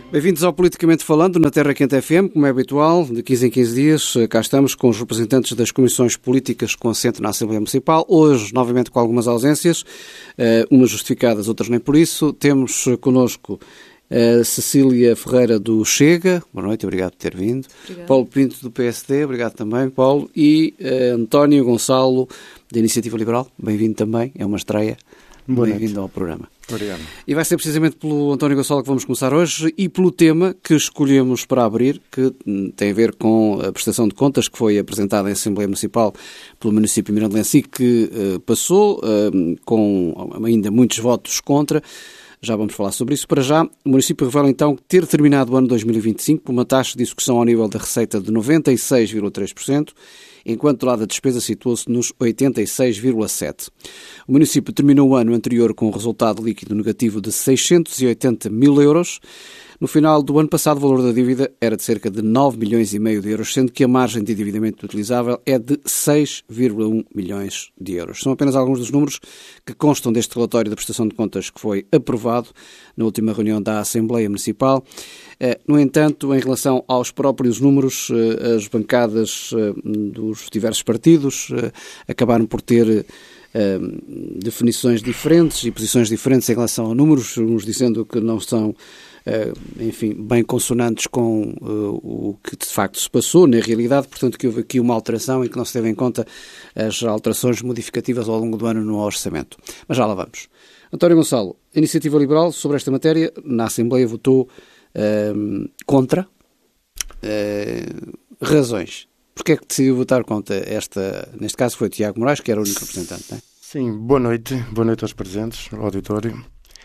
Bem-vindos ao Politicamente Falando, na Terra Quente FM, como é habitual, de 15 em 15 dias, cá estamos com os representantes das comissões políticas com assento na Assembleia Municipal, hoje novamente com algumas ausências, umas justificadas, outras nem por isso. Temos connosco a Cecília Ferreira do Chega, boa noite, obrigado por ter vindo. Obrigado. Paulo Pinto do PSD, obrigado também, Paulo, e António Gonçalo da Iniciativa Liberal, bem-vindo também, é uma estreia. Bem-vindo ao programa. Obrigado. E vai ser precisamente pelo António Gonçalo que vamos começar hoje e pelo tema que escolhemos para abrir, que tem a ver com a prestação de contas que foi apresentada em Assembleia Municipal pelo município mirandelense e que passou com ainda muitos votos contra. Já vamos falar sobre isso. Para já, o município revela então ter terminado o ano 2025 com uma taxa de execução ao nível da receita de 96,3%, enquanto do lado da despesa situou-se nos 86,7%. O município terminou o ano anterior com um resultado líquido negativo de 680 mil euros. No final do ano passado, o valor da dívida era de cerca de 9 milhões e meio de euros, sendo que a margem de endividamento utilizável é de 6,1 milhões de euros. São apenas alguns dos números que constam deste relatório da prestação de contas que foi aprovado na última reunião da Assembleia Municipal. No entanto, em relação aos próprios números, as bancadas dos diversos partidos acabaram por ter definições diferentes e posições diferentes em relação a números, uns dizendo que não são bem consonantes com o que de facto se passou na realidade, portanto que houve aqui uma alteração e que não se teve em conta as alterações modificativas ao longo do ano no orçamento. Mas já lá vamos. António Gonçalo, a Iniciativa Liberal sobre esta matéria na Assembleia votou contra. Razões. Porquê é que decidiu votar contra esta? Neste caso foi o Tiago Moraes, que era o único representante, não é? Sim, boa noite aos presentes, ao auditório.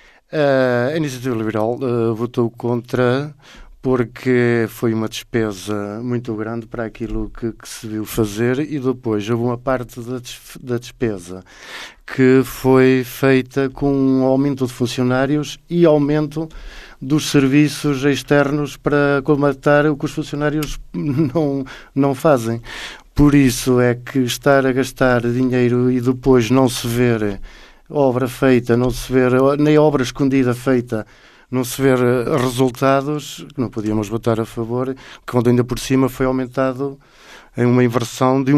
A Iniciativa Liberal votou contra porque foi uma despesa muito grande para aquilo que se viu fazer e depois houve uma parte da despesa que foi feita com um aumento de funcionários e aumento dos serviços externos para colmatar o que os funcionários não fazem. Por isso é que estar a gastar dinheiro e depois não se ver obra feita, não se ver nem obra escondida feita, não se ver resultados, não podíamos votar a favor, quando ainda por cima foi aumentado em uma inversão de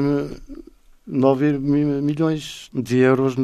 1,9 milhões de euros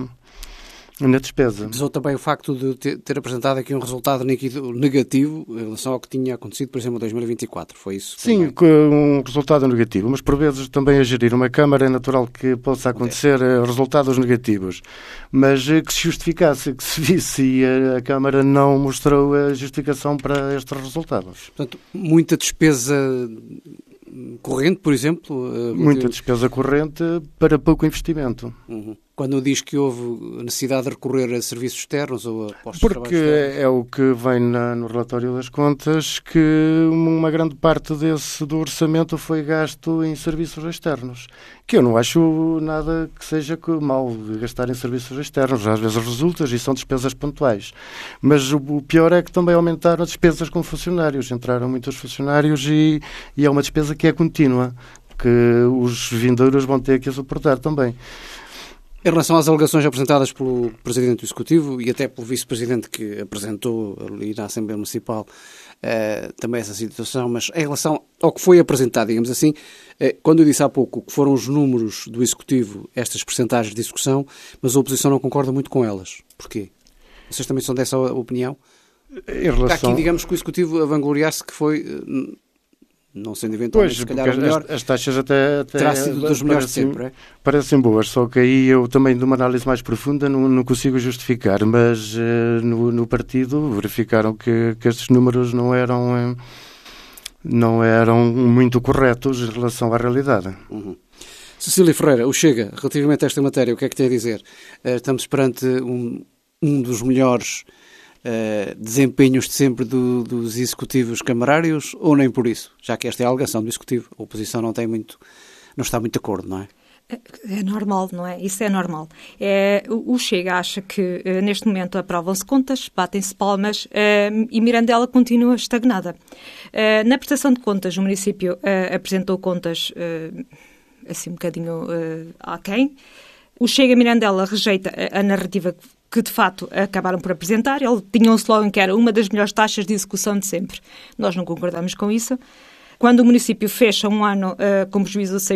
na despesa. Pesou também o facto de ter apresentado aqui um resultado negativo em relação ao que tinha acontecido, por exemplo, em 2024, foi isso? Sim, um resultado negativo, mas por vezes também a gerir uma Câmara é natural que possa acontecer resultados negativos, mas que se justificasse, que se visse e a Câmara não mostrou a justificação para estes resultados. Portanto, muita despesa corrente, por exemplo? Muita despesa corrente para pouco investimento. Uhum. Quando diz que houve necessidade de recorrer a serviços externos ou a postos de trabalho externos? Porque é o que vem no relatório das contas, que uma grande parte do orçamento foi gasto em serviços externos, que eu não acho nada que seja mal gastar em serviços externos. Às vezes resulta e são despesas pontuais. Mas o pior é que também aumentaram as despesas com funcionários. Entraram muitos funcionários e é uma despesa que é contínua, que os vindouros vão ter que suportar também. Em relação às alegações apresentadas pelo Presidente do Executivo e até pelo Vice-Presidente que apresentou ali na Assembleia Municipal também essa situação, mas em relação ao que foi apresentado, digamos assim, quando eu disse há pouco que foram os números do Executivo, estas percentagens de execução, mas a oposição não concorda muito com elas. Porquê? Vocês também são dessa opinião? Está aqui, digamos, que o Executivo a vangloriar-se que foi... Não sendo eventualmente, se calhar, o melhor, as taxas até terá sido dos melhores de sempre, é? Parecem boas, só que aí eu também, de uma análise mais profunda, não consigo justificar, mas no partido verificaram que estes números não eram muito corretos em relação à realidade. Uhum. Cecília Ferreira, o Chega, relativamente a esta matéria, o que é que tem a dizer? Estamos perante um dos melhores desempenhos de sempre dos executivos camarários, ou nem por isso? Já que esta é a alegação do executivo, a oposição não está muito de acordo, não é? É normal, não é? Isso é normal. O Chega acha que neste momento aprovam-se contas, batem-se palmas e Mirandela continua estagnada. Na prestação de contas, o município apresentou contas assim um bocadinho aquém. O Chega Mirandela rejeita a narrativa que de facto acabaram por apresentar. Ele tinha um slogan que era uma das melhores taxas de execução de sempre. Nós não concordamos com isso. Quando o município fecha um ano com prejuízo de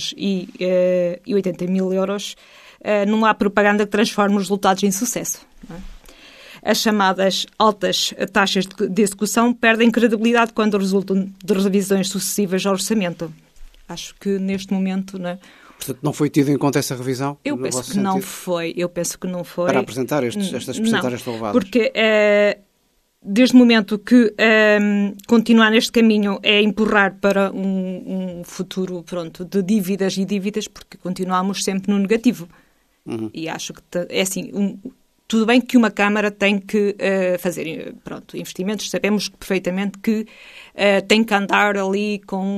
680 mil euros, não há propaganda que transforme os resultados em sucesso. Não é? As chamadas altas taxas de execução perdem credibilidade quando resultam de revisões sucessivas ao orçamento. Acho que neste momento... Não é? Portanto, não foi tido em conta essa revisão? Eu penso que não foi. Para apresentar estas percentagens tão elevadas? Porque desde o momento que continuar neste caminho é empurrar para um futuro de dívidas e dívidas, porque continuamos sempre no negativo. E acho que é assim... Tudo bem que uma Câmara tem que fazer investimentos, sabemos perfeitamente que tem que andar ali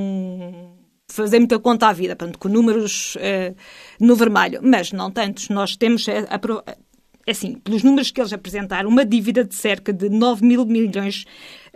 fazer muita conta à vida, com números no vermelho, mas não tantos. Nós temos, assim, pelos números que eles apresentaram, uma dívida de cerca de 9 mil milhões,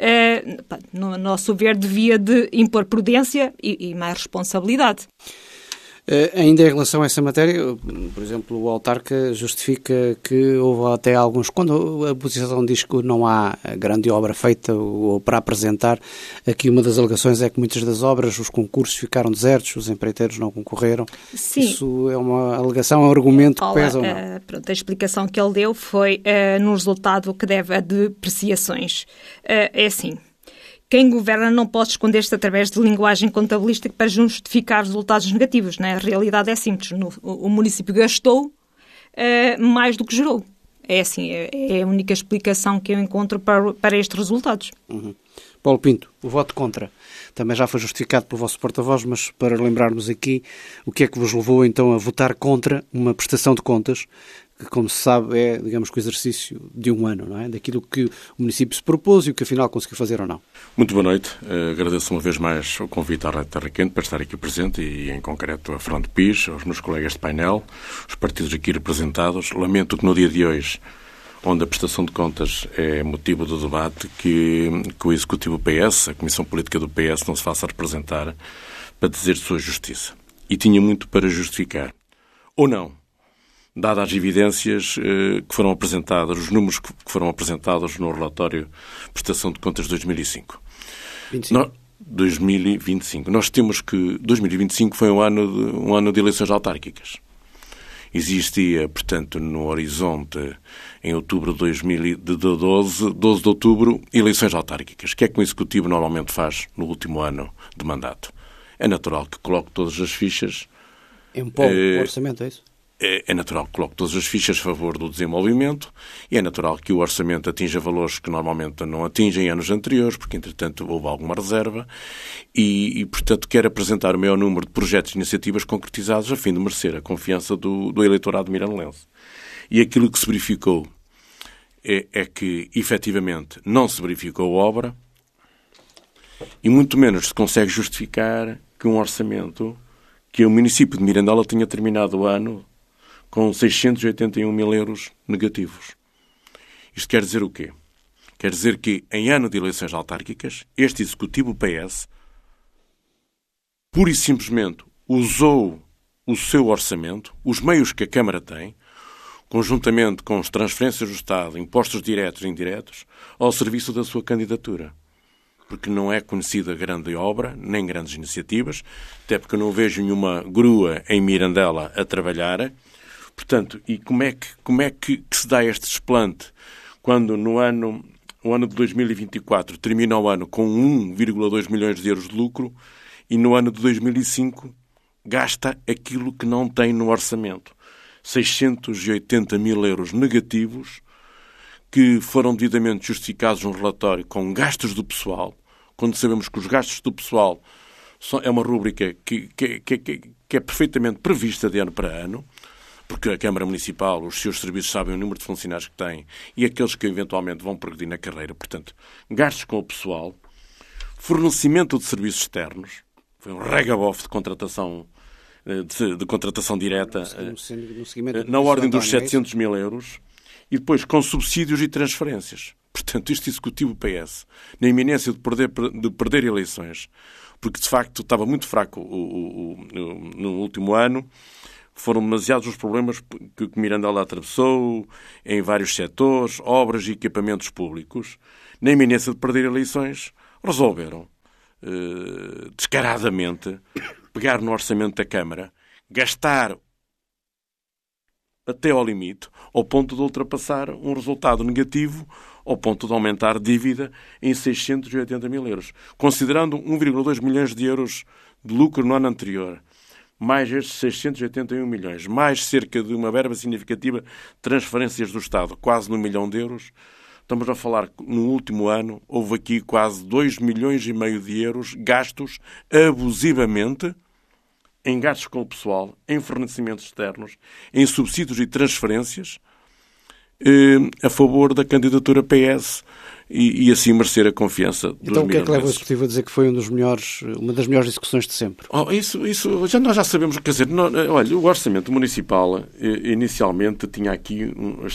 no nosso ver, devia de impor prudência e mais responsabilidade. Ainda em relação a essa matéria, por exemplo, o autarca justifica que houve até alguns... Quando a oposição diz que não há grande obra feita ou para apresentar, aqui uma das alegações é que muitas das obras, os concursos ficaram desertos, os empreiteiros não concorreram. Sim. Isso é uma alegação, é um argumento que pesa ou não? A explicação que ele deu foi no resultado que deve a depreciações. É assim... Quem governa não pode esconder-se através de linguagem contabilística para justificar resultados negativos. Né? A realidade é simples. O município gastou mais do que gerou. É assim, é a única explicação que eu encontro para estes resultados. Paulo Pinto, o voto contra também já foi justificado pelo vosso porta-voz, mas para lembrarmos aqui, o que é que vos levou então a votar contra uma prestação de contas que, como se sabe, é, digamos, que o exercício de um ano, não é? Daquilo que o município se propôs e o que afinal conseguiu fazer ou não. Muito boa noite. Agradeço uma vez mais o convite à Rádio Terra Quente para estar aqui presente e, em concreto, a Fernando Pires, aos meus colegas de painel, os partidos aqui representados. Lamento que no dia de hoje, onde a prestação de contas é motivo do debate, que o Executivo PS, a Comissão Política do PS, não se faça representar para dizer sua justiça. E tinha muito para justificar. Ou não. Dadas as evidências que foram apresentadas, os números que foram apresentados no relatório Prestação de Contas de 2005. 2025. Nós temos que 2025 foi um ano de eleições autárquicas. Existia, portanto, no horizonte, em outubro de 12 de outubro, eleições autárquicas. O que é que o Executivo normalmente faz no último ano de mandato? É natural que coloque todas as fichas... o orçamento, é isso? É natural que coloque todas as fichas a favor do desenvolvimento e é natural que o orçamento atinja valores que normalmente não atingem em anos anteriores, porque, entretanto, houve alguma reserva e portanto, quer apresentar o maior número de projetos e iniciativas concretizados a fim de merecer a confiança do eleitorado mirandense. E aquilo que se verificou é que, efetivamente, não se verificou obra e muito menos se consegue justificar que um orçamento, que o município de Mirandela tinha terminado o ano com 681 mil euros negativos. Isto quer dizer o quê? Quer dizer que, em ano de eleições autárquicas, este Executivo PS pura e simplesmente usou o seu orçamento, os meios que a Câmara tem, conjuntamente com as transferências do Estado, impostos diretos e indiretos, ao serviço da sua candidatura. Porque não é conhecida grande obra, nem grandes iniciativas, até porque eu não vejo nenhuma grua em Mirandela a trabalhar. Portanto, e como é que se dá este desplante quando o ano de 2024 termina o ano com 1,2 milhões de euros de lucro e no ano de 2005 gasta aquilo que não tem no orçamento? 680 mil euros negativos que foram devidamente justificados num relatório com gastos do pessoal, quando sabemos que os gastos do pessoal é uma rúbrica que é perfeitamente prevista de ano para ano, porque a Câmara Municipal, os seus serviços sabem o número de funcionários que têm e aqueles que eventualmente vão progredir na carreira. Portanto, gastos com o pessoal, fornecimento de serviços externos, foi um regabof de contratação, de contratação direta, na ordem dos 700 mil euros, e depois com subsídios e transferências. Portanto, este Executivo PS, na iminência de perder eleições, porque de facto estava muito fraco no último ano, foram demasiados os problemas que Mirandela atravessou em vários setores, obras e equipamentos públicos. Na iminência de perder eleições, resolveram descaradamente pegar no orçamento da Câmara, gastar até ao limite, ao ponto de ultrapassar um resultado negativo, ao ponto de aumentar dívida em 680 mil euros. Considerando 1,2 milhões de euros de lucro no ano anterior, mais estes 681 milhões, mais cerca de uma verba significativa de transferências do Estado, quase $1 milhão, estamos a falar que no último ano houve aqui quase 2,5 milhões de euros gastos abusivamente em gastos com o pessoal, em fornecimentos externos, em subsídios e transferências a favor da candidatura PS e assim merecer a confiança dos Então o que é que leva o mirandenses. Executivo a dizer que foi uma das melhores execuções de sempre? Nós já sabemos, quer dizer, olha, o orçamento municipal inicialmente tinha aqui,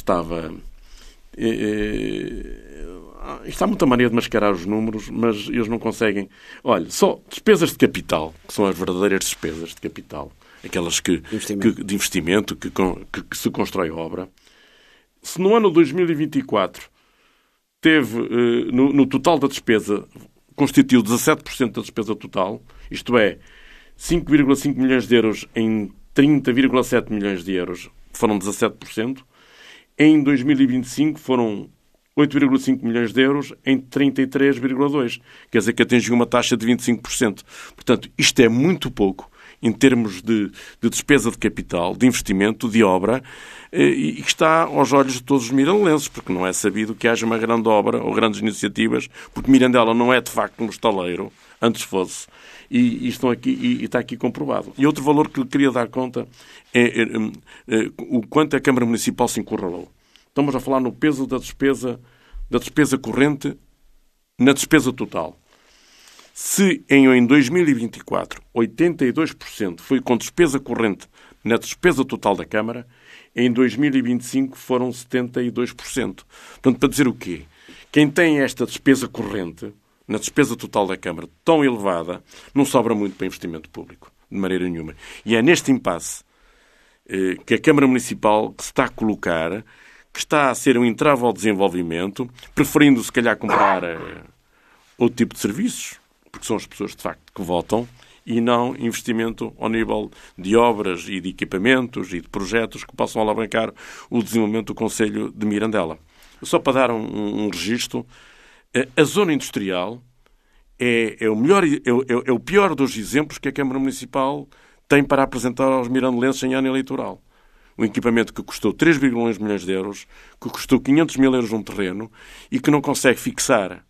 está muita maneira de mascarar os números, mas eles não conseguem. Olha, só despesas de capital, que são as verdadeiras despesas de capital, aquelas de investimento que se constrói obra. Se no ano 2024 teve, no total da despesa, constituiu 17% da despesa total, isto é, 5,5 milhões de euros em 30,7 milhões de euros, foram 17%. Em 2025 foram 8,5 milhões de euros em 33,2. Quer dizer que atingiu uma taxa de 25%. Portanto, isto é muito pouco em termos de despesa de capital, de investimento, de obra, e que está aos olhos de todos os mirandelenses, porque não é sabido que haja uma grande obra ou grandes iniciativas, porque Mirandela não é de facto um estaleiro, antes fosse, e estão aqui, e está aqui comprovado. E outro valor que lhe queria dar conta é o quanto a Câmara Municipal se encurralou. Estamos a falar no peso da despesa corrente na despesa total. Se em 2024 82% foi com despesa corrente na despesa total da Câmara, em 2025 foram 72%. Portanto, para dizer o quê? Quem tem esta despesa corrente na despesa total da Câmara tão elevada, não sobra muito para investimento público, de maneira nenhuma. E é neste impasse que a Câmara Municipal que se está a colocar, que está a ser um entrave ao desenvolvimento, preferindo, se calhar, comprar outro tipo de serviços, porque são as pessoas, de facto, que votam, e não investimento ao nível de obras e de equipamentos e de projetos que possam alavancar o desenvolvimento do Concelho de Mirandela. Só para dar um registro, a zona industrial é o pior dos exemplos que a Câmara Municipal tem para apresentar aos mirandelenses em ano eleitoral. Um equipamento que custou 3,1 milhões de euros, que custou 500 mil euros um terreno e que não consegue fixar,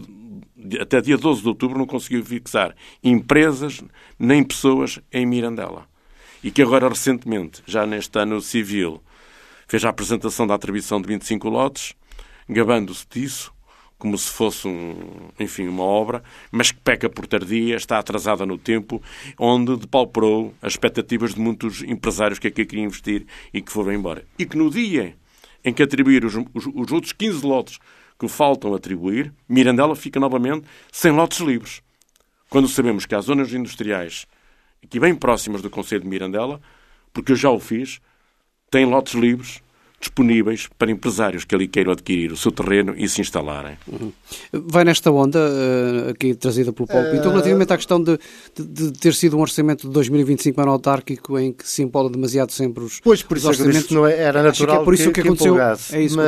até dia 12 de outubro, não conseguiu fixar empresas nem pessoas em Mirandela. E que agora, recentemente, já neste ano civil, fez a apresentação da atribuição de 25 lotes, gabando-se disso, como se fosse uma obra, mas que peca por tardia, está atrasada no tempo, onde depauperou as expectativas de muitos empresários que aqui queriam investir e que foram embora. E que no dia em que atribuir os outros 15 lotes que faltam atribuir, Mirandela fica novamente sem lotes livres. Quando sabemos que há zonas industriais aqui bem próximas do Concelho de Mirandela, porque eu já o fiz, têm lotes livres disponíveis para empresários que ali queiram adquirir o seu terreno e se instalarem. Vai nesta onda, aqui trazida pelo Paulo Pinto, relativamente à questão de ter sido um orçamento de 2025 ano autárquico em que se empola demasiado sempre os orçamentos. Não era natural por isso que aconteceu. É isso,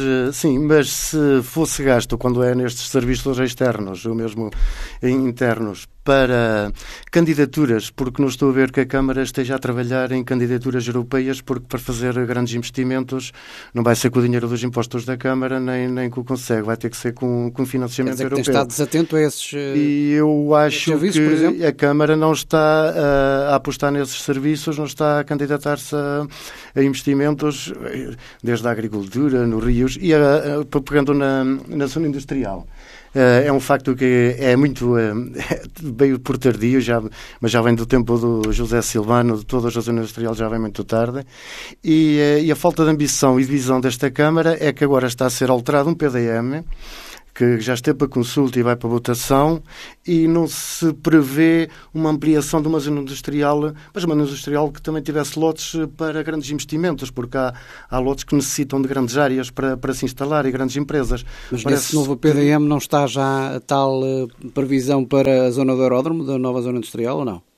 mas se fosse gasto quando é nestes serviços externos, ou mesmo internos, para candidaturas, porque não estou a ver que a Câmara esteja a trabalhar em candidaturas europeias, porque para fazer grandes investimentos não vai ser com o dinheiro dos impostos da Câmara, nem com o Conselho, vai ter que ser com financiamento europeu. Tem estado desatento a esses e eu acho avisos, por exemplo? Que a Câmara não está a apostar nesses serviços, não está a candidatar-se a investimentos desde a agricultura, nos rios, e pegando na zona industrial. É um facto que é muito... veio por tardio, mas já vem do tempo do José Silvano, de toda a zona industrial já vem muito tarde. E a falta de ambição e de visão desta Câmara é que agora está a ser alterado um PDM que já esteve para consulta e vai para votação, e não se prevê uma ampliação de uma zona industrial, mas uma zona industrial que também tivesse lotes para grandes investimentos, porque há lotes que necessitam de grandes áreas para se instalar e grandes empresas. Mas nesse novo PDM não está já a tal previsão para a zona do aeródromo, da nova zona industrial, ou não?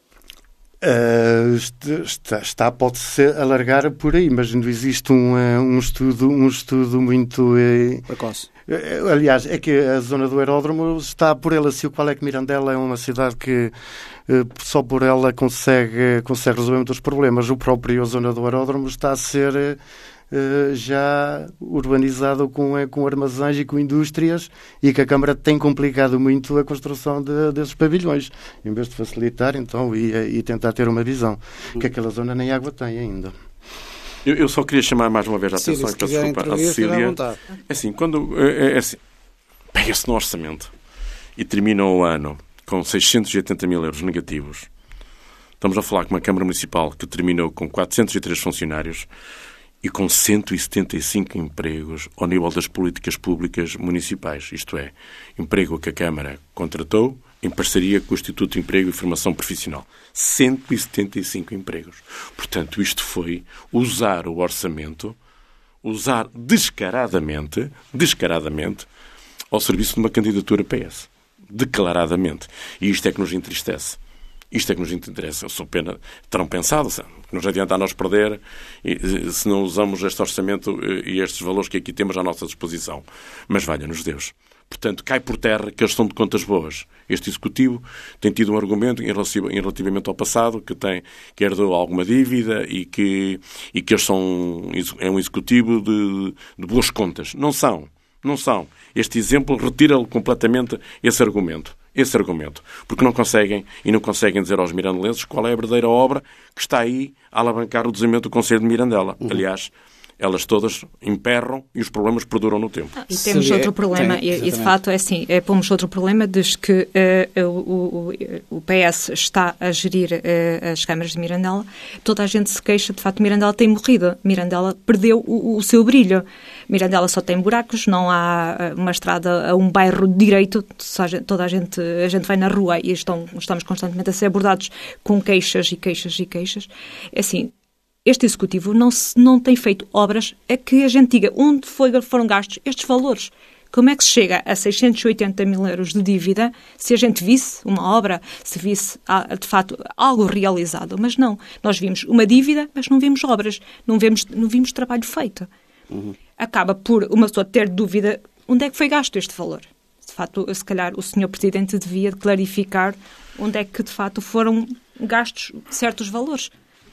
Pode-se alargar por aí, mas não existe um estudo muito precoce. Aliás, é que a zona do aeródromo está por ela. Se o qual é que Mirandela é uma cidade que só por ela consegue resolver muitos problemas. O próprio zona do aeródromo está a ser já urbanizado com armazéns e com indústrias, e que a Câmara tem complicado muito a construção desses pavilhões, em vez de facilitar então e tentar ter uma visão, que aquela zona nem água tem ainda. Eu só queria chamar mais uma vez a atenção e peço desculpa à Cecília. É assim, pega-se no orçamento e termina o ano com 680 mil euros negativos. Estamos a falar com uma Câmara Municipal que terminou com 403 funcionários e com 175 empregos ao nível das políticas públicas municipais. Isto é, emprego que a Câmara contratou em parceria com o Instituto de Emprego e Formação Profissional. 175 empregos. Portanto, isto foi usar o orçamento, usar descaradamente, ao serviço de uma candidatura PS. Declaradamente. E isto é que nos entristece. Isto é que nos interessa. Eu sou pena. Terão pensado, que nos adianta a nós perder se não usamos este orçamento e estes valores que aqui temos à nossa disposição. Mas valha-nos Deus. Portanto, cai por terra que eles estão de contas boas. Este Executivo tem tido um argumento relativamente ao passado, que herdou alguma dívida e que eles é um Executivo de boas contas. Não são. Este exemplo retira completamente esse argumento. Porque não conseguem dizer aos mirandelenses qual é a verdadeira obra que está aí a alavancar o desenvolvimento do Concelho de Mirandela. Aliás, elas todas emperram e os problemas perduram no tempo. E temos outro problema, e de facto é assim, pomos outro problema, desde que o PS está a gerir as câmaras de Mirandela, toda a gente se queixa, de facto Mirandela tem morrido, Mirandela perdeu o seu brilho. Mirandela só tem buracos, não há uma estrada a um bairro direito, a gente vai na rua e estamos constantemente a ser abordados com queixas. É assim, este Executivo não tem feito obras a que a gente diga onde foram gastos estes valores. Como é que se chega a 680 mil euros de dívida se a gente visse uma obra, se visse, de facto, algo realizado? Mas não. Nós vimos uma dívida, mas não vimos obras. Não vimos trabalho feito. Acaba por uma pessoa ter dúvida onde é que foi gasto este valor. De facto, se calhar o Sr. Presidente devia clarificar onde é que, de facto, foram gastos certos valores.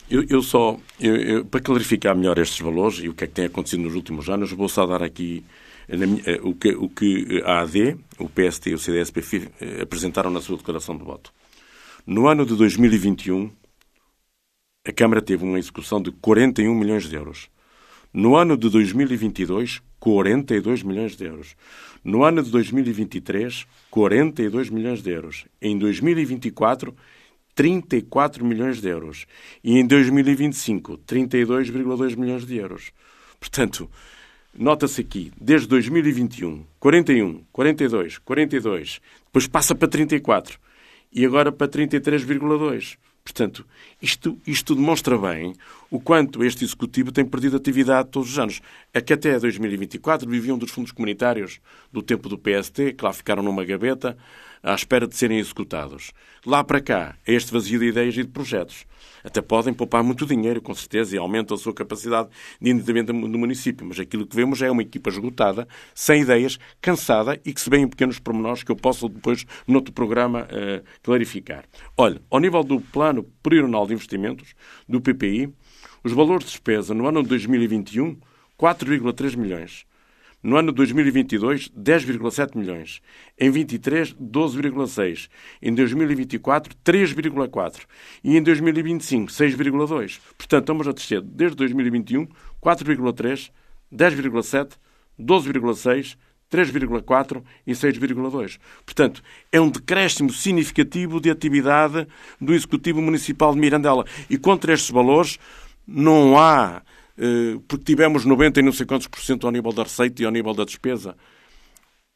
Para clarificar melhor estes valores e o que é que tem acontecido nos últimos anos, vou só dar aqui o que a AD, o PST e o CDS-PFI apresentaram na sua declaração de voto. No ano de 2021, a Câmara teve uma execução de 41 milhões de euros. No ano de 2022, 42 milhões de euros. No ano de 2023, 42 milhões de euros. Em 2024, 34 milhões de euros. E em 2025, 32,2 milhões de euros. Portanto, nota-se aqui, desde 2021, 41, 42, 42, depois passa para 34 e agora para 33,2. Portanto, isto demonstra bem o quanto este Executivo tem perdido atividade todos os anos. É que até 2024 viviam dos fundos comunitários do tempo do PST, que lá ficaram numa gaveta, à espera de serem executados. Lá para cá, é este vazio de ideias e de projetos. Até podem poupar muito dinheiro, com certeza, e aumentam a sua capacidade de endividamento do município. Mas aquilo que vemos é uma equipa esgotada, sem ideias, cansada e que se vê em pequenos pormenores que eu posso depois, noutro programa, clarificar. Olha, ao nível do Plano Plurianual de Investimentos, do PPI, os valores de despesa no ano de 2021, 4,3 milhões. No ano de 2022, 10,7 milhões. Em 23, 12,6. Em 2024, 3,4. E em 2025, 6,2. Portanto, estamos a descer desde 2021, 4,3, 10,7, 12,6, 3,4 e 6,2. Portanto, é um decréscimo significativo de atividade do Executivo Municipal de Mirandela. E contra estes valores não há... porque tivemos 90 e não sei quantos % ao nível da receita e ao nível da despesa.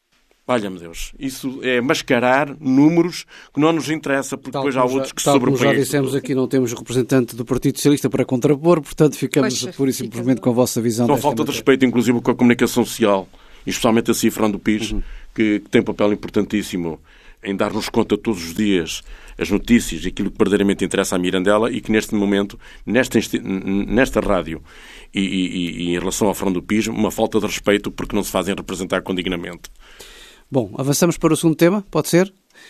Valha-me Deus. Isso é mascarar números que não nos interessa, porque depois há outros que se sobrepõem. Como já dissemos aqui, não temos representante do Partido Socialista para contrapor, portanto ficamos pura e simplesmente com a vossa visão. Só falta de respeito, inclusive, com a comunicação social, e especialmente a Cifrão do PIS, que tem um papel importantíssimo em dar-nos conta todos os dias as notícias e aquilo que verdadeiramente interessa à Mirandela, e que neste momento, nesta rádio e em relação ao Frão do PIS, uma falta de respeito porque não se fazem representar com dignamente. Bom, avançamos para o segundo tema, pode ser?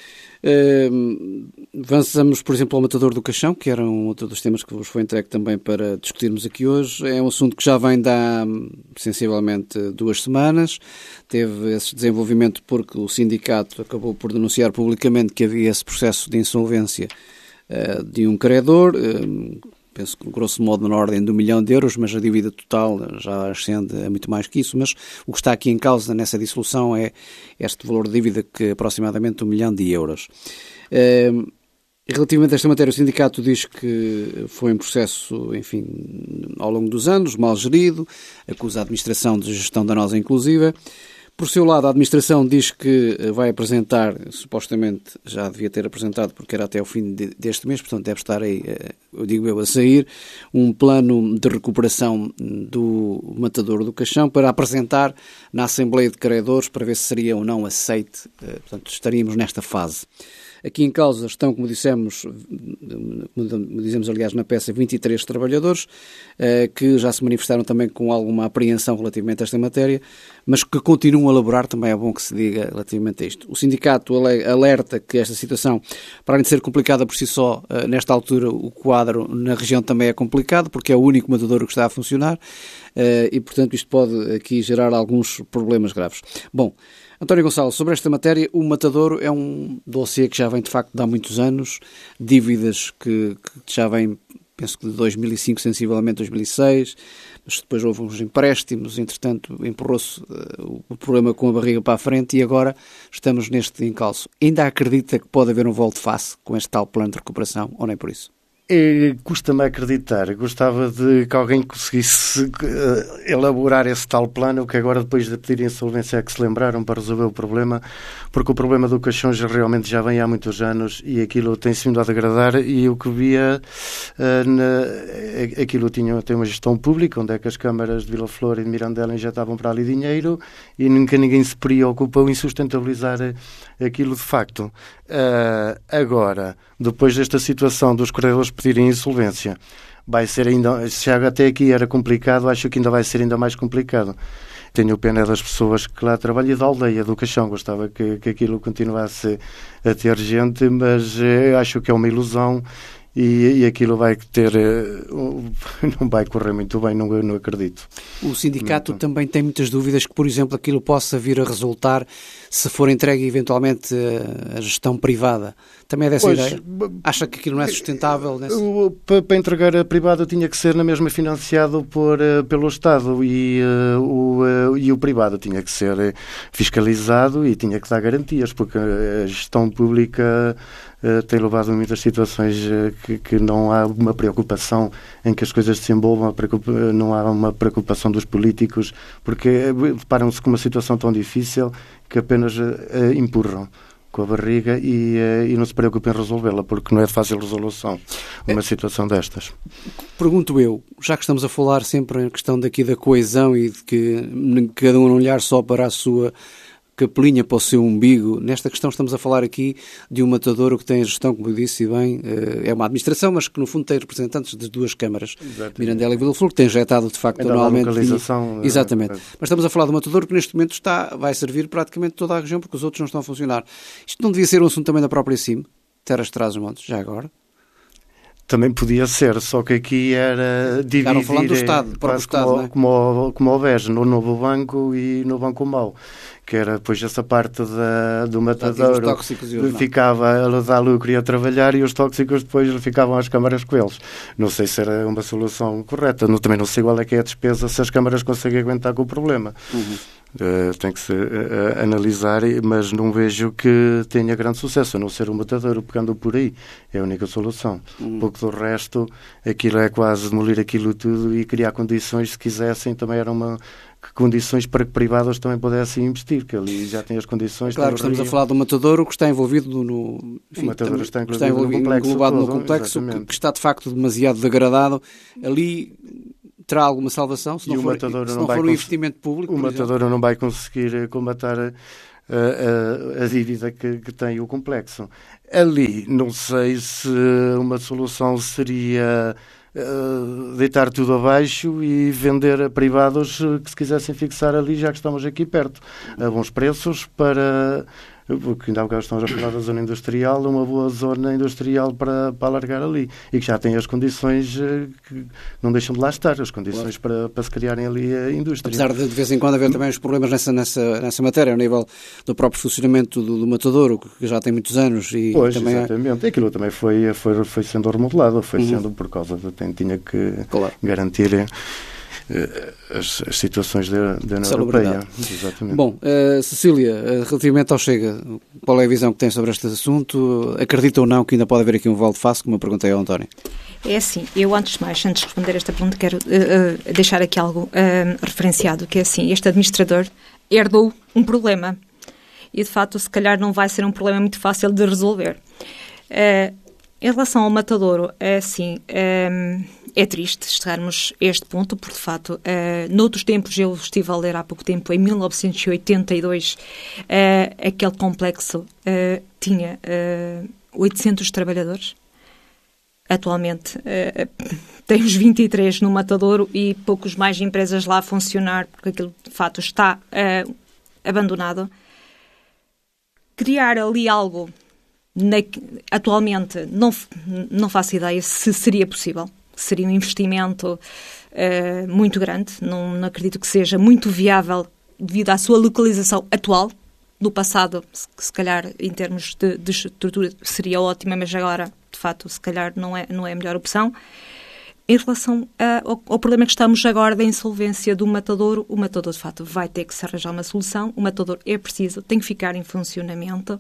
Avançamos, por exemplo, ao Matador do Caixão, que era um outro dos temas que vos foi entregue também para discutirmos aqui hoje. É um assunto que já vem de há sensivelmente 2 semanas. Teve esse desenvolvimento porque o sindicato acabou por denunciar publicamente que havia esse processo de insolvência de um credor, penso que grosso modo na ordem de €1 milhão, mas a dívida total já ascende a muito mais que isso. Mas o que está aqui em causa nessa dissolução é este valor de dívida, que é aproximadamente €1 milhão. Relativamente a esta matéria, o sindicato diz que foi um processo, enfim, ao longo dos anos, mal gerido, acusa a administração de gestão danosa inclusiva. Por seu lado, a administração diz que vai apresentar, supostamente já devia ter apresentado, porque era até o fim deste mês, portanto deve estar aí, a sair, um plano de recuperação do Matador do Caixão para apresentar na Assembleia de Credores para ver se seria ou não aceite. Portanto, estaríamos nesta fase. Aqui em causa estão, como dizemos aliás na peça, 23 trabalhadores que já se manifestaram também com alguma apreensão relativamente a esta matéria, mas que continuam a elaborar, também é bom que se diga relativamente a isto. O sindicato alerta que esta situação, para além de ser complicada por si só, nesta altura o quadro na região também é complicado, porque é o único matadouro que está a funcionar e, portanto, isto pode aqui gerar alguns problemas graves. Bom, António Gonçalves, sobre esta matéria, o Matadouro é um dossiê que já vem, de facto, de há muitos anos, dívidas que já vêm, penso que de 2005, sensivelmente 2006, mas depois houve uns empréstimos, entretanto empurrou-se o problema com a barriga para a frente e agora estamos neste encalço. Ainda acredita que pode haver um volte-face com este tal plano de recuperação, ou nem por isso? Custa-me acreditar. Gostava de que alguém conseguisse elaborar esse tal plano, que agora, depois de pedir insolvência, é que se lembraram para resolver o problema, porque o problema do Caixão realmente já vem há muitos anos e aquilo tem-se vindo a degradar, e o que via aquilo tem uma gestão pública, onde é que as câmaras de Vila Flor e de Mirandela injetavam para ali dinheiro e nunca ninguém se preocupou em sustentabilizar aquilo de facto. Agora, depois desta situação dos credores pedirem insolvência, vai ser ainda, se até aqui era complicado, acho que ainda vai ser ainda mais complicado. Tenho pena das pessoas que lá trabalham e da aldeia do Caixão. Gostava que aquilo continuasse a ter gente, mas acho que é uma ilusão e aquilo vai ter, não vai correr muito bem, não acredito. O sindicato também tem muitas dúvidas que, por exemplo, aquilo possa vir a resultar se for entregue eventualmente a gestão privada. Também é dessa ideia? Acha que aquilo não é sustentável? Para entregar a privada tinha que ser na mesma financiado pelo Estado e o privado tinha que ser fiscalizado e tinha que dar garantias, porque a gestão pública tem levado a muitas situações que não há uma preocupação em que as coisas se desenvolvam, não há uma preocupação dos políticos, porque deparam-se com uma situação tão difícil que apenas empurram com a barriga e não se preocupem em resolvê-la, porque não é de fácil resolução uma situação destas. Pergunto eu, já que estamos a falar sempre em questão daqui da coesão e de que cada um não olhar só para a sua capelinha, para o seu umbigo, nesta questão estamos a falar aqui de um matadouro que tem a gestão, como eu disse, e bem, é uma administração, mas que no fundo tem representantes das 2 câmaras, exatamente, Mirandela e Vila Flor, que tem injetado de facto anualmente. Exatamente. Mas estamos a falar de um matadouro que neste momento vai servir praticamente toda a região, porque os outros não estão a funcionar. Isto não devia ser um assunto também da própria CIM, Terras de Trás-os-Montes, já agora? Também podia ser, só que aqui era dividir... Estavam falando do Estado, do próprio Estado, não é? Como o BES, no Novo Banco e no Banco Mau, que era depois essa parte do matadouro, ficava a dar lucro e a trabalhar, e os tóxicos depois ficavam às câmaras com eles. Não sei se era uma solução correta, também não sei qual é que é a despesa, se as câmaras conseguem aguentar com o problema. Tem que se analisar, mas não vejo que tenha grande sucesso, a não ser o matadouro pegando por aí. É a única solução. Pouco do resto, aquilo é quase demolir aquilo tudo e criar condições, se quisessem, também era uma condições para que privados também pudessem investir, que ali já tem as condições. Claro, estamos a falar do Matadouro, que está envolvido no... Enfim, o Matadouro está englobado no complexo, que está de facto demasiado degradado. Ali terá alguma salvação, se não for um investimento público. O Matadouro não vai conseguir combater a dívida que tem o complexo. Ali, não sei se uma solução seria deitar tudo abaixo e vender a privados que se quisessem fixar ali, já que estamos aqui perto, a bons preços, para... Porque ainda há bocado estamos a falar da zona industrial, uma boa zona industrial para alargar ali, e que já tem as condições que não deixam de lá estar, as condições para se criarem ali a indústria. Apesar de vez em quando haver também os problemas nessa matéria, ao nível do próprio funcionamento do Matadouro, que já tem muitos anos. E pois, também exatamente. Aquilo também foi sendo remodelado, sendo por causa de tinha que garantir as situações da União Europeia. Exatamente. Bom, Cecília, relativamente ao Chega, qual é a visão que tem sobre este assunto? Acredita ou não que ainda pode haver aqui um volte-face, como eu perguntei ao António? É assim, eu antes de responder esta pergunta, quero deixar aqui algo referenciado, que é assim, este administrador herdou um problema e, de facto, se calhar não vai ser um problema muito fácil de resolver. Em relação ao Matadouro, é assim... É triste chegarmos a este ponto, porque, de facto, noutros tempos, eu estive a ler há pouco tempo, em 1982, aquele complexo tinha 800 trabalhadores. Atualmente tem os 23 no Matadouro e poucos mais empresas lá a funcionar, porque aquilo, de facto, está abandonado. Criar ali algo, atualmente, não faço ideia se seria possível. Seria um investimento muito grande. Não acredito que seja muito viável devido à sua localização atual. No passado, se calhar, em termos de estrutura, seria ótima, mas agora, de facto, se calhar não é a melhor opção. Em relação ao problema que estamos agora da insolvência do Matadouro, o Matadouro, de facto, vai ter que se arranjar uma solução. O Matadouro é preciso, tem que ficar em funcionamento.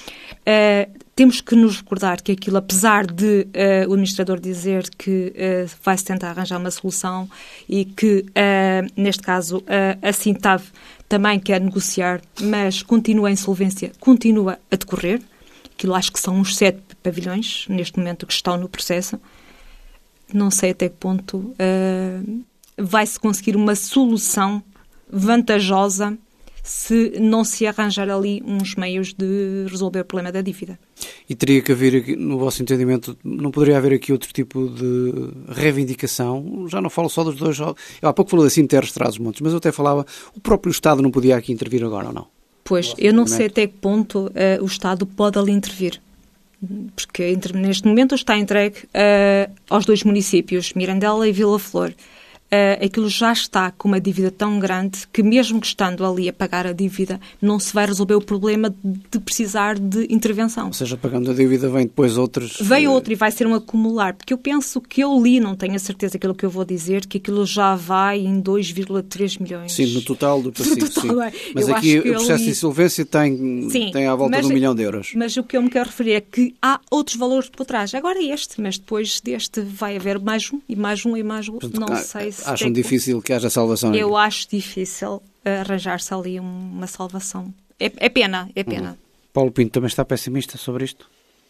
Temos que nos recordar que aquilo, apesar de o administrador dizer que vai-se tentar arranjar uma solução e que, neste caso, a Sintav também quer negociar, mas continua a insolvência, continua a decorrer. Aquilo acho que são uns 7 pavilhões, neste momento, que estão no processo. Não sei até que ponto vai-se conseguir uma solução vantajosa se não se arranjar ali uns meios de resolver o problema da dívida. E teria que haver, aqui, no vosso entendimento, não poderia haver aqui outro tipo de reivindicação? Já não falo só dos dois... Eu há pouco falei assim de terras Trás-os-Montes, mas eu até falava, o próprio Estado não podia aqui intervir agora, ou não? Pois, eu não sei até que ponto o Estado pode ali intervir. Porque neste momento está entregue aos 2 municípios, Mirandela e Vila Flor. Aquilo já está com uma dívida tão grande que, mesmo que estando ali a pagar a dívida, não se vai resolver o problema de precisar de intervenção. Ou seja, pagando a dívida vem depois outros... Vem outro e vai ser um acumular, porque eu penso que eu li, não tenho a certeza daquilo que eu vou dizer, que aquilo já vai em 2,3 milhões. Sim, no total do passivo, total, sim. Mas eu aqui o processo de insolvência tem à volta de 1 milhão de euros. Mas o que eu me quero referir é que há outros valores por trás. Agora mas depois deste vai haver mais um, e mais um, e mais um. Portanto, não sei se... Acham difícil que haja salvação? Eu acho difícil arranjar-se ali uma salvação. É pena. Paulo Pinto também está pessimista sobre isto?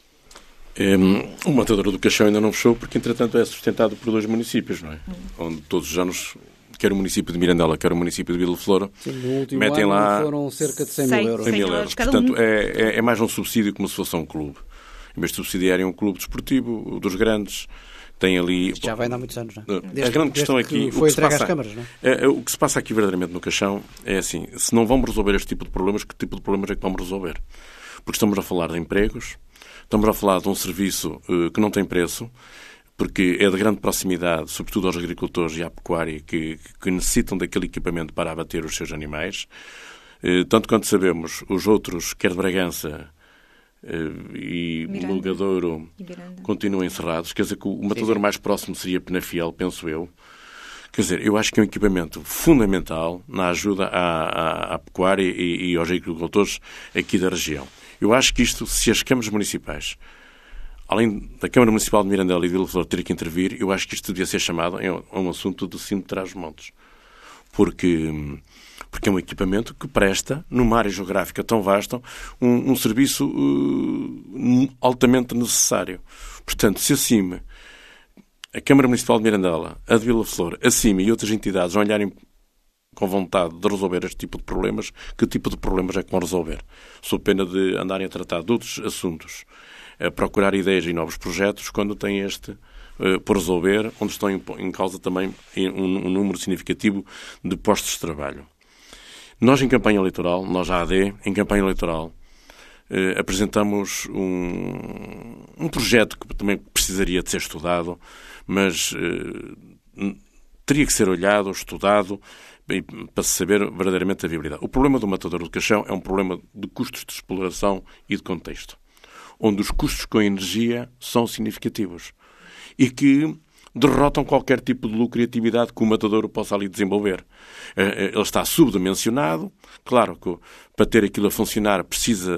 O Matadouro do Caixão ainda não fechou porque, entretanto, é sustentado por 2 municípios, não é? Onde todos os anos, quer o município de Mirandela, quer o município de Vila Flor, metem lá... foram cerca de 100 mil euros. 100 mil euros. Portanto, é mais um subsídio como se fosse um clube. Em vez de subsidiarem um clube desportivo, dos grandes... Tem ali... Isto já vai há muitos anos, não é? A grande questão aqui... Foi entregue às câmaras, não é? O que se passa aqui verdadeiramente no Caixão é assim, se não vamos resolver este tipo de problemas, que tipo de problemas é que vamos resolver? Porque estamos a falar de empregos, estamos a falar de um serviço que não tem preço, porque é de grande proximidade, sobretudo aos agricultores e à pecuária, que necessitam daquele equipamento para abater os seus animais. Tanto quanto sabemos, os outros, quer de Bragança... e Mulgadouro continuam encerrados. Quer dizer que o matador mais próximo seria Penafiel, penso eu. Quer dizer, eu acho que é um equipamento fundamental na ajuda à pecuária e aos agricultores aqui da região. Eu acho que isto, se as câmaras municipais, além da Câmara Municipal de Mirandela e de Vila Flor ter que intervir, eu acho que isto devia ser chamado a um assunto do Sino de Trás-os-Montes. porque é um equipamento que presta, numa área geográfica tão vasta, um serviço altamente necessário. Portanto, se acima a Câmara Municipal de Mirandela, a de Vila Flor, a CIMI e outras entidades olharem com vontade de resolver este tipo de problemas, que tipo de problemas é que vão resolver? Sob pena de andarem a tratar de outros assuntos, a procurar ideias e novos projetos, quando têm este por resolver, onde estão em causa também um número significativo de postos de trabalho. Nós, em campanha eleitoral, nós, a AD, em campanha eleitoral, apresentamos um projeto que também precisaria de ser estudado, mas teria que ser olhado, estudado, para se saber verdadeiramente a viabilidade. O problema do Matadouro do Caixão é um problema de custos de exploração e de contexto, onde os custos com a energia são significativos e que derrotam qualquer tipo de lucratividade que o Matadouro possa ali desenvolver. Ele está subdimensionado. Claro que para ter aquilo a funcionar precisa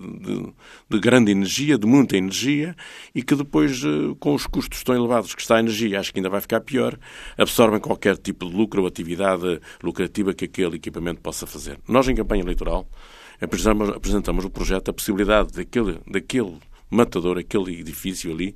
de grande energia, de muita energia, e que depois, com os custos tão elevados que está a energia, acho que ainda vai ficar pior, absorvem qualquer tipo de lucro ou atividade lucrativa que aquele equipamento possa fazer. Nós, em campanha eleitoral, apresentamos o projeto, a possibilidade daquele Matadouro, aquele edifício ali,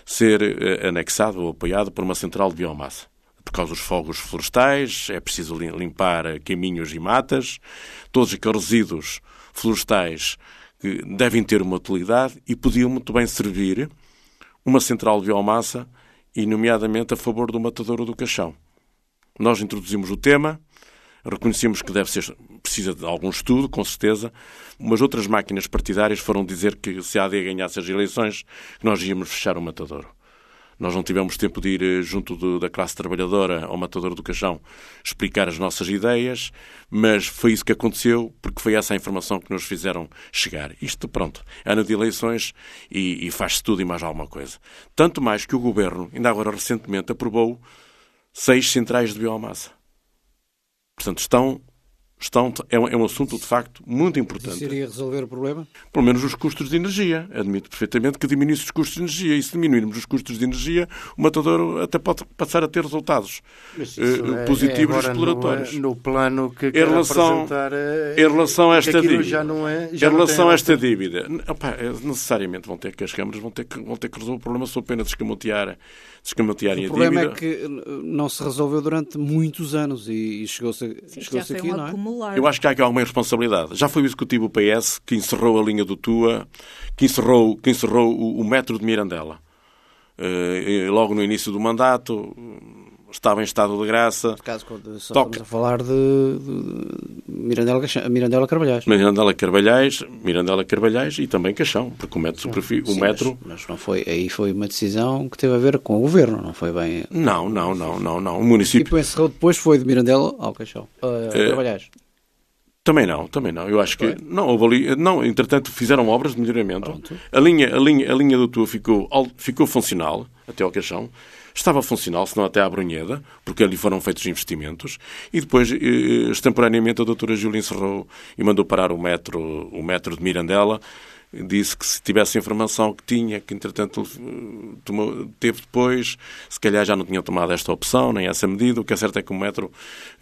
ser anexado ou apoiado por uma central de biomassa. Por causa dos fogos florestais, é preciso limpar caminhos e matas, todos aqueles resíduos florestais que devem ter uma utilidade e podiam muito bem servir uma central de biomassa, e nomeadamente a favor do Matadouro do Caixão. Nós introduzimos o tema, reconhecemos que precisa de algum estudo, com certeza, mas outras máquinas partidárias foram dizer que se a AD ganhasse as eleições, que nós íamos fechar o Matadouro. Nós não tivemos tempo de ir junto da classe trabalhadora ao Matadouro do Caixão explicar as nossas ideias, mas foi isso que aconteceu, porque foi essa a informação que nos fizeram chegar. Isto, pronto, ano de eleições e faz-se tudo e mais alguma coisa. Tanto mais que o Governo, ainda agora recentemente, aprovou 6 centrais de biomassa. Portanto, é um assunto, de facto, muito importante. Isso iria resolver o problema? Pelo menos os custos de energia. Admito perfeitamente que diminuísse os custos de energia. E se diminuirmos os custos de energia, o Matadouro até pode passar a ter resultados positivos e exploratórios. No plano que quer apresentar... Em relação a esta dívida... Em relação a esta dívida... necessariamente as câmaras vão ter que resolver o problema sob pena de escamotearem a dívida. O problema é que não se resolveu durante muitos anos e chegou-se aqui, não é? Eu acho que há aqui alguma irresponsabilidade. Já foi o Executivo PS que encerrou a linha do Tua, que encerrou o metro de Mirandela. Logo no início do mandato, estava em estado de graça. Por caso, estamos a falar de Mirandela Carvalhais. Mirandela Carvalhais e também Caixão, porque o metro... Mas não foi, aí foi uma decisão que teve a ver com o Governo, não foi bem... Não. O município... O encerrou depois foi de Mirandela ao Caixão, Carvalhais. Também não. Eu acho que não houve ali. Não, entretanto, fizeram obras de melhoramento. Pronto. A linha do Tua ficou funcional até ao Caixão. Estava funcional, senão até à Brunheda, porque ali foram feitos investimentos. E depois, extemporaneamente, a doutora Júlia encerrou e mandou parar o metro de Mirandela. Disse que se tivesse a informação que tinha, que entretanto teve depois, se calhar já não tinha tomado esta opção, nem essa medida. O que é certo é que o metro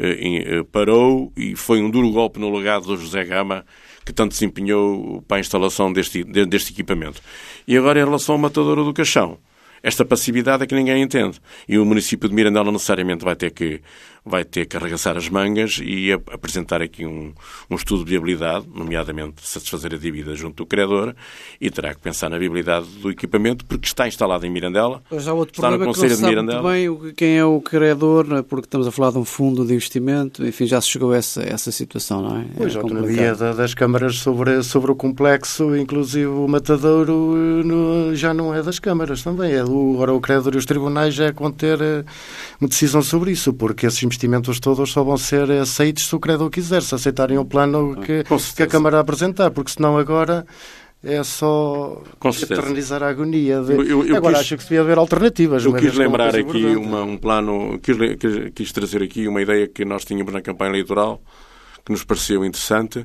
parou e foi um duro golpe no legado do José Gama, que tanto se empenhou para a instalação deste equipamento. E agora, em relação ao Matadouro do Caixão, esta passividade é que ninguém entende. E o município de Mirandela necessariamente vai ter que arregaçar as mangas e apresentar aqui um estudo de viabilidade, nomeadamente satisfazer a dívida junto do credor, e terá que pensar na viabilidade do equipamento, porque está instalado em Mirandela. Já há outro problema que não se sabe muito bem quem é o credor, porque estamos a falar de um fundo de investimento, enfim, já se chegou a essa situação, não é? Pois, a autonomia das câmaras sobre o complexo, inclusive o Matadouro, já não é das câmaras também, agora o credor e os tribunais já vão ter uma decisão sobre isso, porque esses investimentos todos só vão ser aceitos se o credor quiser, se aceitarem o plano que a Câmara apresentar, porque senão agora é só eternizar a agonia. Acho que se devia haver alternativas. Eu quis lembrar aqui um plano, quis trazer aqui uma ideia que nós tínhamos na campanha eleitoral, que nos pareceu interessante.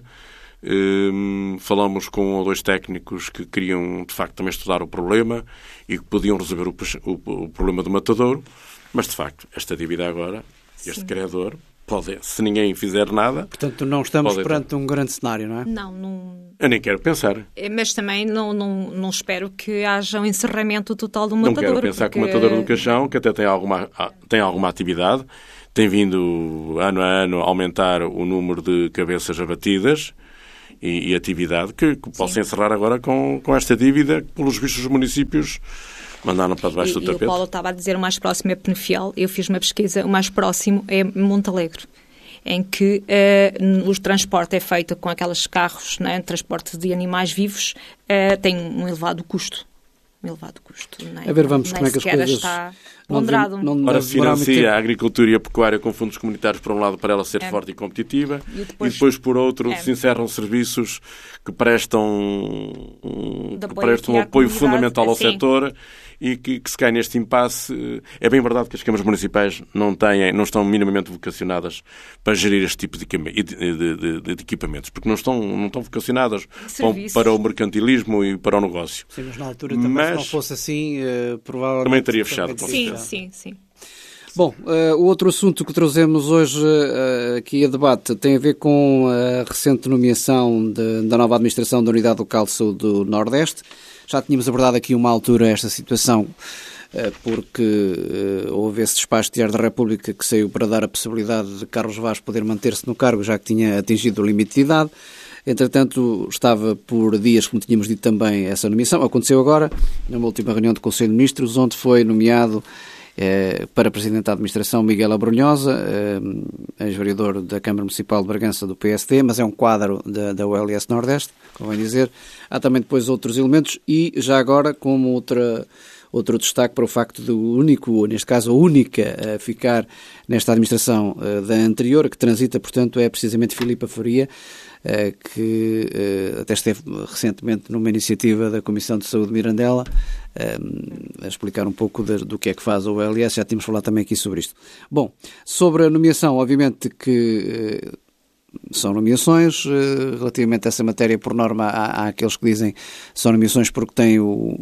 Falamos com 2 técnicos que queriam, de facto, também estudar o problema e que podiam resolver o problema do Matadouro, mas, de facto, esta dívida agora, este credor, Pode, se ninguém fizer nada... Portanto, não estamos perante um grande cenário, não é? Não. Eu nem quero pensar. Mas também não espero que haja um encerramento total do matador. Não quero pensar que o matador do Caixão, que até tem alguma atividade, tem vindo ano a ano a aumentar o número de cabeças abatidas e atividade, que possa encerrar agora com esta dívida que, pelos vistos, os municípios mandaram para debaixo do tapete. E o Paulo estava a dizer o mais próximo é Penafiel. Eu fiz uma pesquisa, o mais próximo é Montalegre, em que o transporte é feito com aqueles carros, né, transporte de animais vivos, tem um elevado custo. Não é? A ver, vamos como é que as coisas... está ponderado. Ora, se financia a agricultura e a pecuária com fundos comunitários, por um lado, para ela ser forte e competitiva, e depois por outro, se encerram serviços que prestam um apoio fundamental ao setor e que se cai neste impasse. É bem verdade que as câmaras municipais não estão minimamente vocacionadas para gerir este tipo de equipamentos, porque não estão vocacionadas para o mercantilismo e para o negócio. Sim, mas na altura também, se não fosse assim, provavelmente... Também teria fechado. Sim. Bom, o outro assunto que trazemos hoje aqui a debate tem a ver com a recente nomeação da nova administração da Unidade Local de Saúde do Nordeste. Já tínhamos abordado aqui uma altura esta situação porque houve esse despacho de Diário da República que saiu para dar a possibilidade de Carlos Vaz poder manter-se no cargo, já que tinha atingido o limite de idade. Entretanto, estava por dias, como tínhamos dito também, essa nomeação. Aconteceu agora, numa última reunião do Conselho de Ministros, onde foi nomeado para Presidente da Administração Miguel Abrunhosa, ex-vereador da Câmara Municipal de Bragança do PSD, mas é um quadro da ULS Nordeste, convém dizer. Há também depois outros elementos e já agora como outro destaque para o facto do único, neste caso a única a ficar nesta administração da anterior, que transita, portanto, é precisamente Filipa Faria, que até esteve recentemente numa iniciativa da Comissão de Saúde de Mirandela a explicar um pouco do que é que faz a ULS. Já tínhamos falado também aqui sobre isto. Bom, sobre a nomeação, obviamente que são nomeações. Relativamente a essa matéria, por norma, há aqueles que dizem que são nomeações porque têm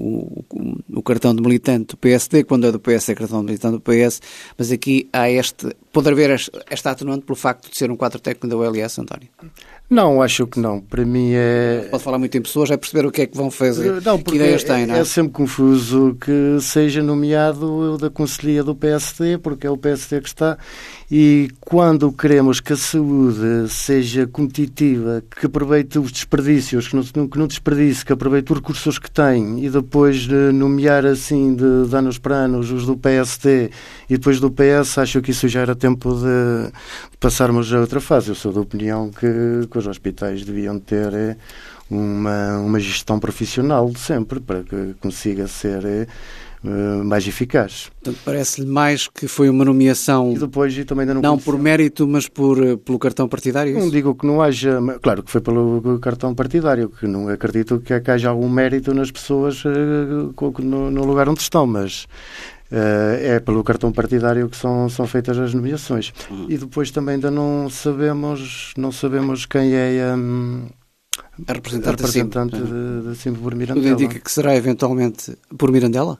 o cartão de militante do PSD, quando é do PS é cartão de militante do PS, mas aqui há pode haver esta atenuante pelo facto de ser um quadro técnico da ULS, António? Não, acho que não. Para mim é... Pode falar muito em pessoas, é perceber o que é que vão fazer, não, que ideias têm, não é? É sempre confuso que seja nomeado da Conselhia do PSD, porque é o PSD que está, e quando queremos que a saúde seja competitiva, que aproveite os desperdícios, que não desperdice, que aproveite os recursos que tem, e depois nomear assim de anos para anos os do PSD e depois do PS, acho que isso já era tempo de passarmos a outra fase. Eu sou da opinião que os hospitais deviam ter uma gestão profissional de sempre, para que consiga ser mais eficaz. Portanto, parece-lhe mais que foi uma nomeação e depois, e também não por mérito, mas pelo cartão partidário? Não digo que não haja, claro que foi pelo cartão partidário, que não acredito que haja algum mérito nas pessoas no lugar onde estão, mas é pelo cartão partidário que são feitas as nomeações. E depois também ainda não sabemos quem é a representante da Sim por Mirandela. Tudo indica que será eventualmente por Mirandela?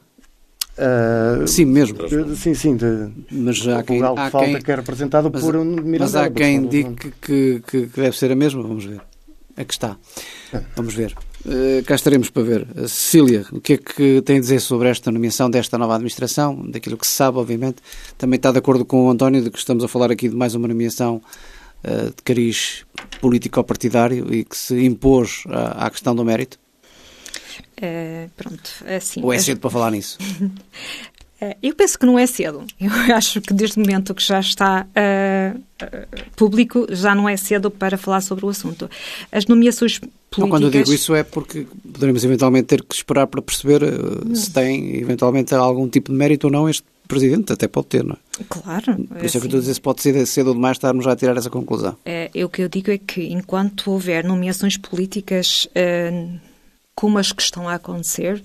Sim, mesmo. Sim. Mas há quem que é representado por Mirandela. Mas há quem indique que deve ser a mesma. Vamos ver. Aqui está. Vamos ver. Cá estaremos para ver. Cecília, o que é que tem a dizer sobre esta nomeação desta nova administração? Daquilo que se sabe, obviamente. Também está de acordo com o António de que estamos a falar aqui de mais uma nomeação de cariz político-partidário e que se impôs à questão do mérito? Pronto, assim... Ou é cedo para falar nisso? Eu penso que não é cedo. Eu acho que desde o momento que já está público, já não é cedo para falar sobre o assunto. As nomeações políticas... Quando eu digo isso é porque poderemos eventualmente ter que esperar para perceber se tem eventualmente algum tipo de mérito ou não este Presidente. Até pode ter, não é? Claro. Por isso é que eu estou a dizer, se pode ser cedo ou demais estarmos já a tirar essa conclusão. O que eu digo é que enquanto houver nomeações políticas como as que estão a acontecer,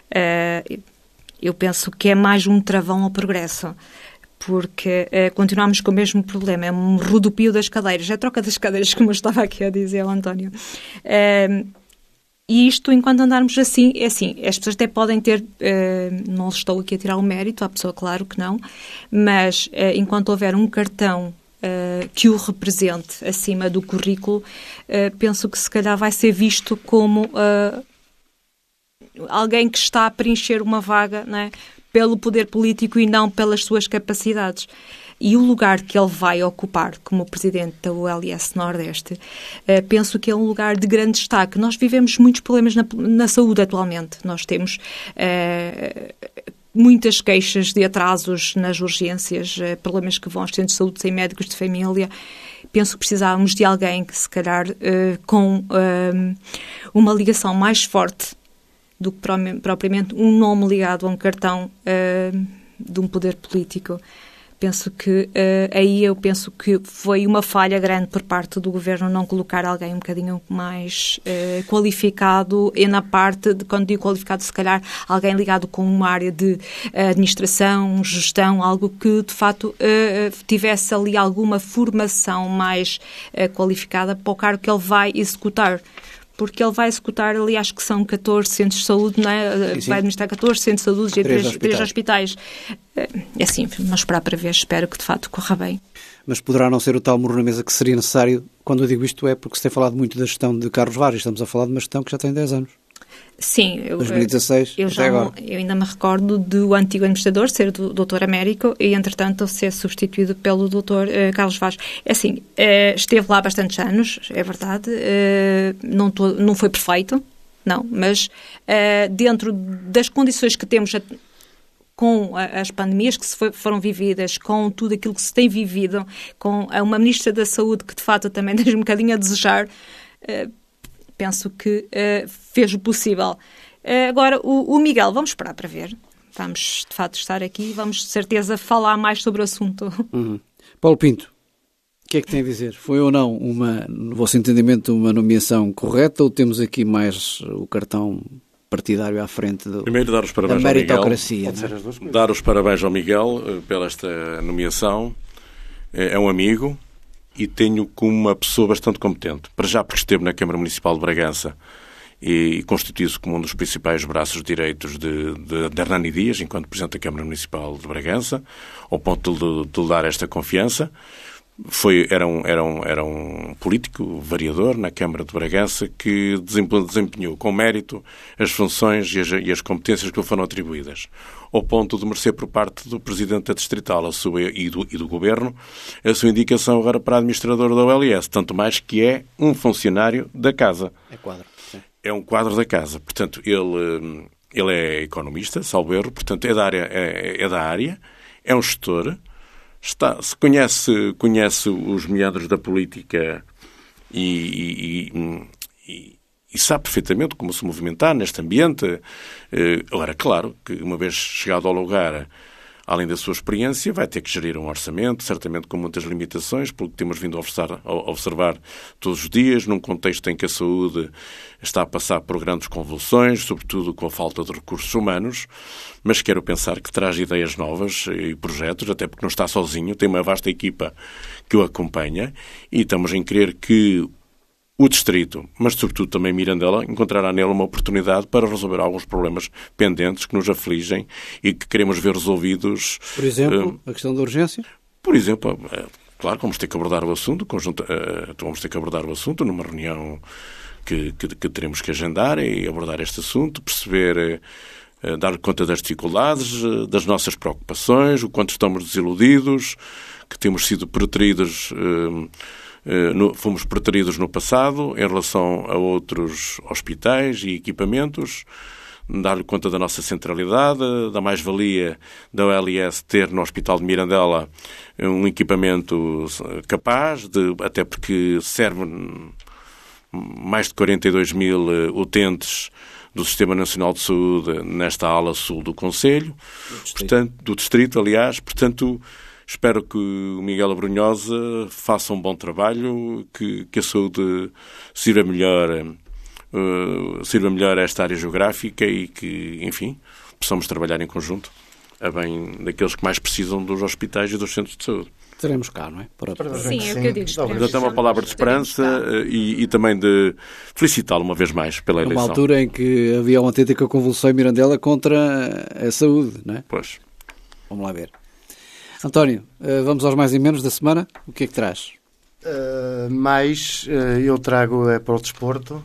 eu penso que é mais um travão ao progresso, porque continuamos com o mesmo problema, é um rodopio das cadeiras, é a troca das cadeiras, como eu estava aqui a dizer ao António. E isto, enquanto andarmos assim, é assim, as pessoas até podem ter, não estou aqui a tirar o mérito, à pessoa, claro que não, mas enquanto houver um cartão que o represente acima do currículo, penso que se calhar vai ser visto como alguém que está a preencher uma vaga, não é? Pelo poder político e não pelas suas capacidades. E o lugar que ele vai ocupar como presidente da ULS Nordeste, penso que é um lugar de grande destaque. Nós vivemos muitos problemas na saúde atualmente. Nós temos muitas queixas de atrasos nas urgências, problemas que vão aos centros de saúde sem médicos de família. Penso que precisávamos de alguém que, se calhar, com uma ligação mais forte do que propriamente um nome ligado a um cartão de um poder político. Penso que eu penso que foi uma falha grande por parte do Governo não colocar alguém um bocadinho mais qualificado, e na parte, quando digo qualificado, se calhar alguém ligado com uma área de administração, gestão, algo que de facto tivesse ali alguma formação mais qualificada para o cargo que ele vai executar. Porque ele vai executar ali, acho que são 14 centros de saúde, não é? Sim. Vai administrar 14 centros de saúde e 3 hospitais. É assim, vamos esperar para ver, espero que de facto corra bem. Mas poderá não ser o tal muro na mesa que seria necessário. Quando eu digo isto é porque se tem falado muito da gestão de Carlos Vaz, estamos a falar de uma gestão que já tem 10 anos. Sim, 2016 até agora. Eu ainda me recordo do antigo administrador ser do Dr. Américo e, entretanto, ser substituído pelo Dr. Carlos Vaz. É assim, esteve lá há bastantes anos, é verdade, não foi perfeito, não, mas dentro das condições que temos com as pandemias que foram vividas, com tudo aquilo que se tem vivido, com uma Ministra da Saúde que, de fato, também deixa um bocadinho a desejar, penso que fez o possível. Agora, o Miguel, vamos esperar para ver. Vamos, de facto, estar aqui e vamos, de certeza, falar mais sobre o assunto. Paulo Pinto, o que é que tem a dizer? Foi ou não, no vosso entendimento, uma nomeação correta ou temos aqui mais o cartão partidário à frente Primeiro, dar os parabéns da meritocracia? Dar os parabéns ao Miguel pela esta nomeação. É um amigo e tenho como uma pessoa bastante competente. Para já porque esteve na Câmara Municipal de Bragança e constituiu-se como um dos principais braços direitos de Hernani Dias, enquanto Presidente da Câmara Municipal de Bragança, ao ponto de lhe dar esta confiança. Era um político variador na Câmara de Bragança que desempenhou com mérito as funções e as competências que lhe foram atribuídas, ao ponto de merecer por parte do Presidente da Distrital e do Governo a sua indicação agora para administrador da OLS, tanto mais que é um funcionário da Casa. É quadro. Sim. É um quadro da Casa. Portanto, ele é economista, salvo erro, portanto é da área, é um gestor. Se conhece os meandros da política e sabe perfeitamente como se movimentar neste ambiente. Agora, claro, que uma vez chegado ao lugar, além da sua experiência, vai ter que gerir um orçamento, certamente com muitas limitações, pelo que temos vindo a observar todos os dias, num contexto em que a saúde está a passar por grandes convulsões, sobretudo com a falta de recursos humanos, mas quero pensar que traz ideias novas e projetos, até porque não está sozinho, tem uma vasta equipa que o acompanha e estamos em crer que o Distrito, mas sobretudo também Mirandela, encontrará nele uma oportunidade para resolver alguns problemas pendentes que nos afligem e que queremos ver resolvidos. Por exemplo, a questão da urgência? Por exemplo, claro, vamos ter que abordar o assunto, numa reunião que teremos que agendar e abordar este assunto, perceber, dar conta das dificuldades, das nossas preocupações, o quanto estamos desiludidos, que temos sido preteridos. Fomos preteridos no passado em relação a outros hospitais e equipamentos, dar-lhe conta da nossa centralidade, da mais-valia da OLS ter no Hospital de Mirandela um equipamento capaz, até porque serve mais de 42 mil utentes do Sistema Nacional de Saúde nesta ala sul do Conselho, do Distrito, aliás. Portanto, espero que o Miguel Abrunhosa faça um bom trabalho, que a saúde sirva melhor a esta área geográfica e que, enfim, possamos trabalhar em conjunto a bem daqueles que mais precisam dos hospitais e dos centros de saúde. Teremos cá, não é? Sim, é o que eu digo. Portanto, é uma palavra de esperança e também de felicitá-lo uma vez mais pela eleição. Uma altura em que havia uma autêntica convulsão em Mirandela contra a saúde, não é? Pois. Vamos lá ver. António, vamos aos mais e menos da semana. O que é que traz? Eu trago para o desporto,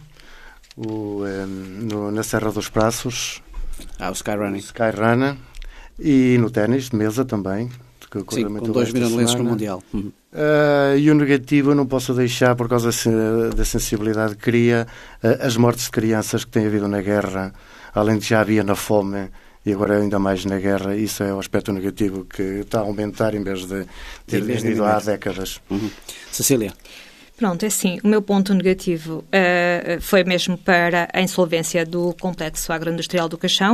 na Serra dos Praços. O Skyrunning. Skyrunning. E no ténis de mesa também. Sim, com 2 mirandelenses no Mundial. E o negativo eu não posso deixar, por causa da sensibilidade que cria, as mortes de crianças que tem havido na guerra, além de já havia na fome e agora ainda mais na guerra. Isso é o aspecto negativo que está a aumentar em vez de ter diminuído há décadas. Cecília? Pronto, é assim, o meu ponto negativo foi mesmo para a insolvência do Complexo Agroindustrial do Caixão.